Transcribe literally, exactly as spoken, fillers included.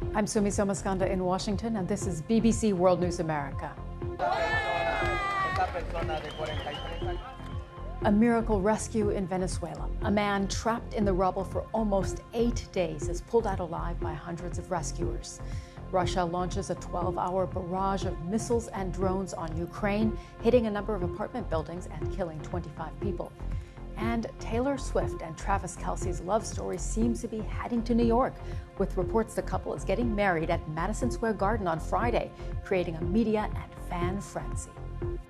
I'm Sumi Somaskanda in Washington, and this is B B C World News America. A miracle rescue in Venezuela. A man trapped in the rubble for almost eight days is pulled out alive by hundreds of rescuers. Russia launches a twelve-hour barrage of missiles and drones on Ukraine, hitting a number of apartment buildings and killing twenty-five people. And Taylor Swift and Travis Kelce's love story seems to be heading to New York, with reports the couple is getting married at Madison Square Garden on Friday, creating a media and fan frenzy.